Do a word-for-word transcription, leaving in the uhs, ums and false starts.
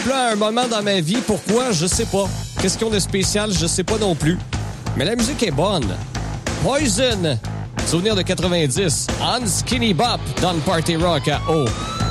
Là, un moment dans ma vie, pourquoi? Je sais pas. Qu'est-ce qu'on de spécial? Je sais pas non plus. Mais la musique est bonne. Poison, souvenir de quatre-vingt-dix. On Skinny Bop dans le Party Rock à O.